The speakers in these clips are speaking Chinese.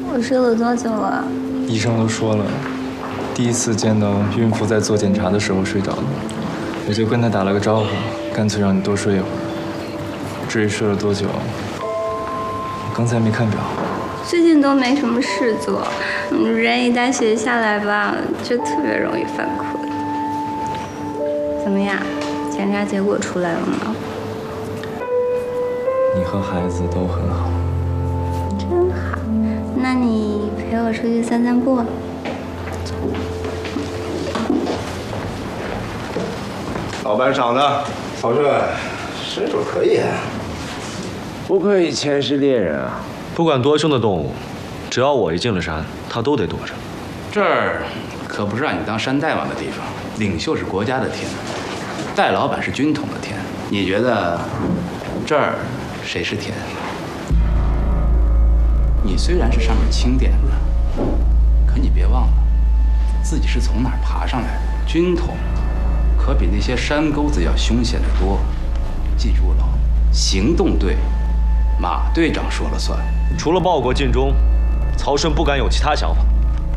我睡了多久了？ 医生都说了，第一次见到孕妇在做检查的时候睡着了，我就跟她打了个招呼，干脆让你多睡一会儿。至于睡了多久，我刚才没看表。 最近都没什么事做，人一旦闲下来吧，就特别容易犯困。怎么样？检查结果出来了吗？ 你和孩子都很好。 真好。那你陪我出去散散步。 老班长的，曹顺，身手可以，不愧以前是猎人啊！ 不管多凶的动物，只要我一进了山，它都得躲着。 这儿可不是让你当山大王的地方，领袖是国家的天，戴老板是军统的天。你觉得这儿谁是天？你虽然是上面钦点的，可你别忘了，自己是从哪儿爬上来的。军统可比那些山沟子要凶险得多。记住了，行动队，马队长说了算。 除了报国尽忠，曹顺不敢有其他想法。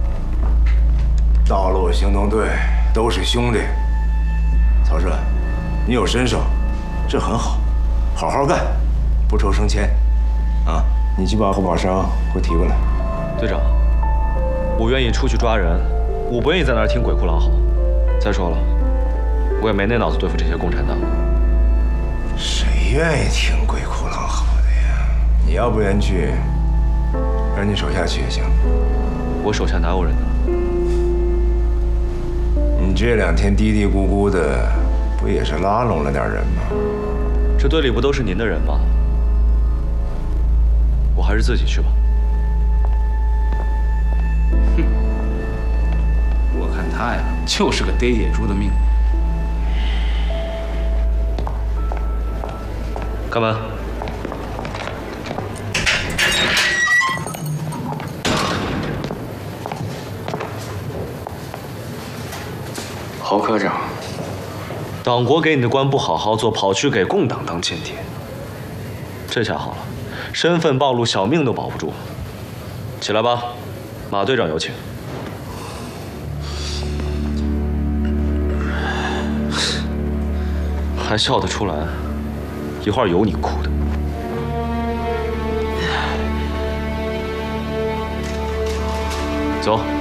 道路行动队都是兄弟，曹顺，你有身手，这很好，好好干，不愁升迁，啊！你去把后把伤给我提过来。 队长，我愿意出去抓人，我不愿意在那儿听鬼哭狼嚎。再说了，我也没那脑子对付这些共产党。 谁愿意听鬼哭狼嚎的呀？你要不愿去，让你手下去也行。 我手下哪有人呢？ 你这2天嘀嘀咕咕的，不也是拉拢了点人吗？ 这队里不都是您的人吗？我还是自己去吧。 哼，我看他呀，就是个逮野猪的命。 开门。 侯科长， 党国给你的官不好好做，跑去给共党当间谍，这下好了，身份暴露，小命都保不住。起来吧，马队长有请。还笑得出来？一会儿有你哭的。走。